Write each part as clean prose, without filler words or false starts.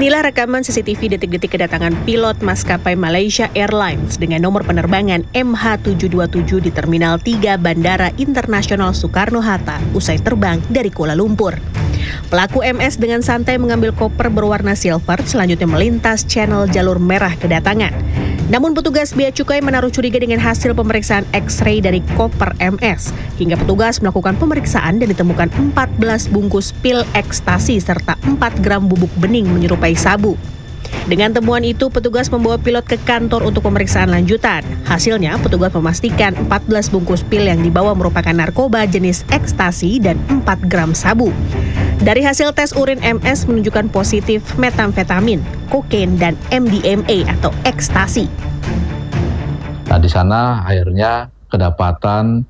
Inilah rekaman CCTV detik-detik kedatangan pilot maskapai Malaysia Airlines dengan nomor penerbangan MH727 di Terminal 3 Bandara Internasional Soekarno-Hatta usai terbang dari Kuala Lumpur. Pelaku MS dengan santai mengambil koper berwarna silver selanjutnya melintas channel jalur merah kedatangan. Namun petugas bea cukai menaruh curiga dengan hasil pemeriksaan X-ray dari koper MS. Hingga petugas melakukan pemeriksaan dan ditemukan 14 bungkus pil ekstasi serta 4 gram bubuk bening menyerupai sabu. Dengan temuan itu, petugas membawa pilot ke kantor untuk pemeriksaan lanjutan. Hasilnya, petugas memastikan 14 bungkus pil yang dibawa merupakan narkoba jenis ekstasi dan 4 gram sabu. Dari hasil tes urin MS menunjukkan positif metamfetamin, kokain, dan MDMA atau ekstasi. Nah, di sana akhirnya kedapatan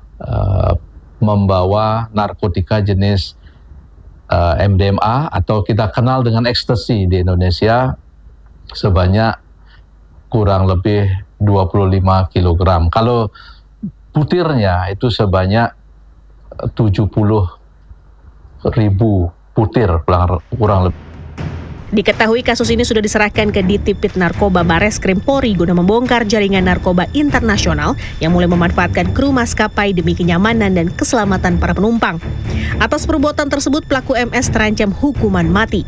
membawa narkotika jenis MDMA atau kita kenal dengan ekstasi di Indonesia sebanyak kurang lebih 25 kg. Kalau butirnya itu sebanyak 70.000 butir kurang lebih. Diketahui kasus ini sudah diserahkan ke Ditipit Narkoba Bareskrim Polri guna membongkar jaringan narkoba internasional yang mulai memanfaatkan kru maskapai demi kenyamanan dan keselamatan para penumpang. Atas perbuatan tersebut, pelaku MS terancam hukuman mati.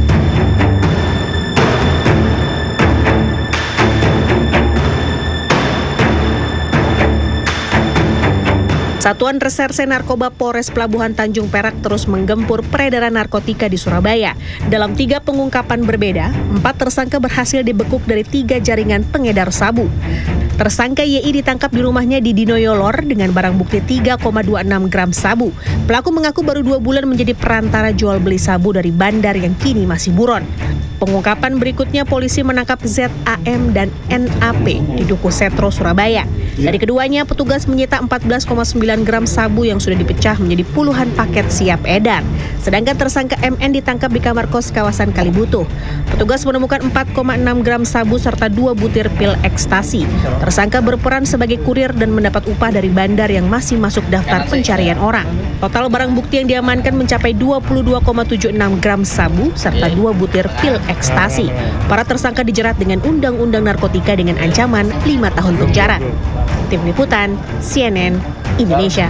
Satuan Reserse Narkoba Polres Pelabuhan Tanjung Perak terus menggempur peredaran narkotika di Surabaya. Dalam 3 pengungkapan berbeda, 4 tersangka berhasil dibekuk dari 3 jaringan pengedar sabu. Tersangka YI ditangkap di rumahnya di Dinoyolor dengan barang bukti 3,26 gram sabu. Pelaku mengaku baru 2 bulan menjadi perantara jual beli sabu dari bandar yang kini masih buron. Pengungkapan berikutnya, polisi menangkap ZAM dan NAP di Duku Setro, Surabaya. Dari keduanya, petugas menyita 14,9 gram sabu yang sudah dipecah menjadi puluhan paket siap edar. Sedangkan tersangka MN ditangkap di kamar kos kawasan Kalibutuh. Petugas menemukan 4,6 gram sabu serta 2 butir pil ekstasi. Tersangka berperan sebagai kurir dan mendapat upah dari bandar yang masih masuk daftar pencarian orang. Total barang bukti yang diamankan mencapai 22,76 gram sabu serta 2 butir pil ekstasi. Para tersangka dijerat dengan Undang-Undang Narkotika dengan ancaman 5 tahun penjara. Tim Liputan CNN Indonesia.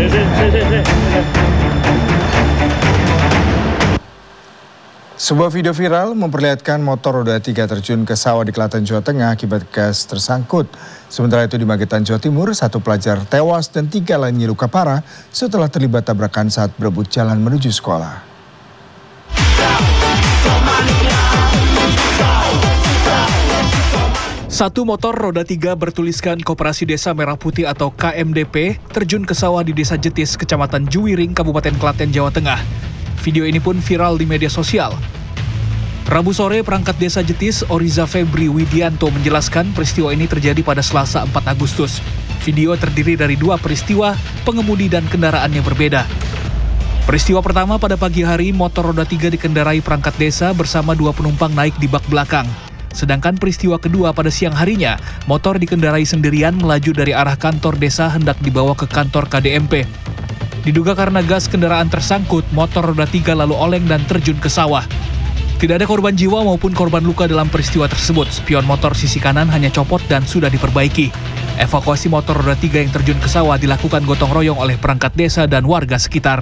Sebuah video viral memperlihatkan motor roda 3 terjun ke sawah di Klaten, Jawa Tengah akibat gas tersangkut. Sementara itu di Magetan, Jawa Timur, 1 pelajar tewas dan 3 lainnya luka parah setelah terlibat tabrakan saat berebut jalan menuju sekolah. Satu motor roda 3 bertuliskan Koperasi Desa Merah Putih atau KMDP terjun ke sawah di Desa Jetis, Kecamatan Juwiring, Kabupaten Klaten, Jawa Tengah. Video ini pun viral di media sosial. Rabu sore, perangkat Desa Jetis, Oriza Febri Widianto menjelaskan peristiwa ini terjadi pada Selasa 4 Agustus. Video terdiri dari 2 peristiwa, pengemudi dan kendaraannya berbeda. Peristiwa pertama pada pagi hari, motor roda 3 dikendarai perangkat desa bersama 2 penumpang naik di bak belakang. Sedangkan peristiwa kedua pada siang harinya, motor dikendarai sendirian melaju dari arah kantor desa hendak dibawa ke kantor KDMP. Diduga karena gas kendaraan tersangkut, motor roda 3 lalu oleng dan terjun ke sawah. Tidak ada korban jiwa maupun korban luka dalam peristiwa tersebut. Spion motor sisi kanan hanya copot dan sudah diperbaiki. Evakuasi motor roda 3 yang terjun ke sawah dilakukan gotong royong oleh perangkat desa dan warga sekitar.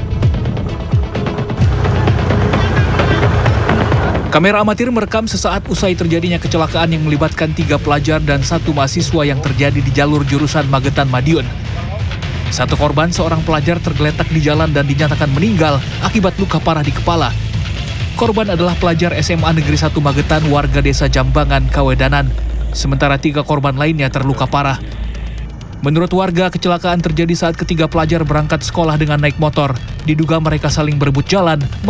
Kamera amatir merekam sesaat usai terjadinya kecelakaan yang melibatkan 3 pelajar dan 1 mahasiswa yang terjadi di jalur jurusan Magetan Madiun. 1 korban, seorang pelajar, tergeletak di jalan dan dinyatakan meninggal akibat luka parah di kepala. Korban adalah pelajar SMA Negeri 1 Magetan, warga desa Jambangan, Kawedanan. Sementara 3 korban lainnya terluka parah. Menurut warga, kecelakaan terjadi saat ketiga pelajar berangkat sekolah dengan naik motor. Diduga mereka saling berebut jalan